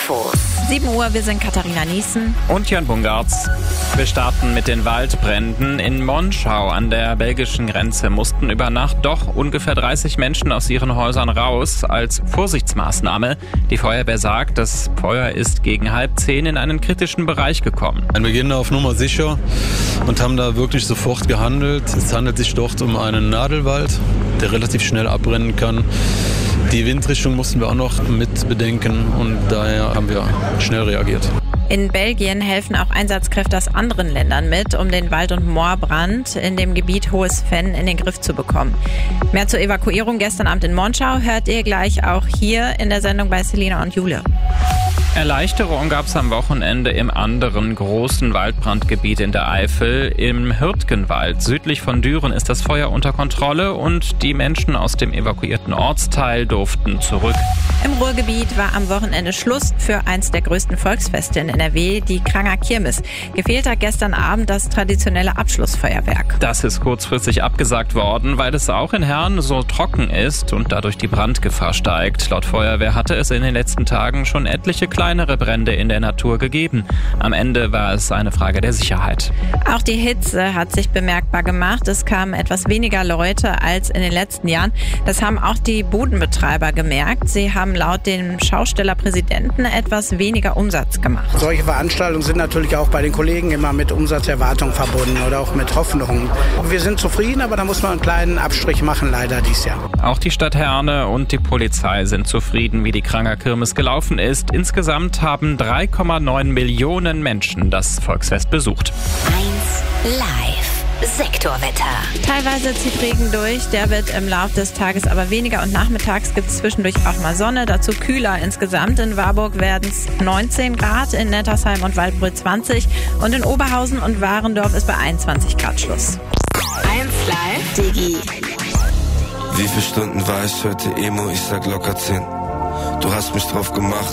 Infos. 7 Uhr, wir sind Katharina Niesen und Jörn Bungartz. Wir starten mit den Waldbränden. In Monschau an der belgischen Grenze mussten über Nacht doch ungefähr 30 Menschen aus ihren Häusern raus als Vorsichtsmaßnahme. Die Feuerwehr sagt, das Feuer ist gegen 9:30 in einen kritischen Bereich gekommen. Wir gehen da auf Nummer sicher und haben da wirklich sofort gehandelt. Es handelt sich dort um einen Nadelwald, der relativ schnell abbrennen kann. Die Windrichtung mussten wir auch noch mit bedenken und daher haben wir schnell reagiert. In Belgien helfen auch Einsatzkräfte aus anderen Ländern mit, um den Wald- und Moorbrand in dem Gebiet Hohes Venn in den Griff zu bekommen. Mehr zur Evakuierung gestern Abend in Monschau hört ihr gleich auch hier in der Sendung bei Selina und Jule. Erleichterung gab es am Wochenende im anderen großen Waldbrandgebiet in der Eifel. Im Hürtgenwald südlich von Düren ist das Feuer unter Kontrolle und die Menschen aus dem evakuierten Ortsteil durften zurück. Im Ruhrgebiet war am Wochenende Schluss für eins der größten Volksfeste in NRW, die Kranger Kirmes. Gefehlt hat gestern Abend das traditionelle Abschlussfeuerwerk. Das ist kurzfristig abgesagt worden, weil es auch in Herne so trocken ist und dadurch die Brandgefahr steigt. Laut Feuerwehr hatte es in den letzten Tagen schon etliche kleinere Brände in der Natur gegeben. Am Ende war es eine Frage der Sicherheit. Auch die Hitze hat sich bemerkbar gemacht. Es kamen etwas weniger Leute als in den letzten Jahren. Das haben auch die Budenbetreiber gemerkt. Sie haben laut dem Schaustellerpräsidenten etwas weniger Umsatz gemacht. Solche Veranstaltungen sind natürlich auch bei den Kollegen immer mit Umsatzerwartung verbunden oder auch mit Hoffnungen. Wir sind zufrieden, aber da muss man einen kleinen Abstrich machen, leider dieses Jahr. Auch die Stadt Herne und die Polizei sind zufrieden, wie die Kranger Kirmes gelaufen ist. Insgesamt haben 3,9 Millionen Menschen das Volksfest besucht. 1 Live. Sektorwetter. Teilweise zieht Regen durch, der wird im Laufe des Tages aber weniger und nachmittags gibt es zwischendurch auch mal Sonne, dazu kühler insgesamt. In Warburg werden es 19 Grad, in Nettersheim und Waldbröl 20 und in Oberhausen und Warendorf ist bei 21 Grad Schluss. 1 Live. Digi. Wie viele Stunden war ich heute Emo? Ich sag locker 10. Du hast mich drauf gemacht.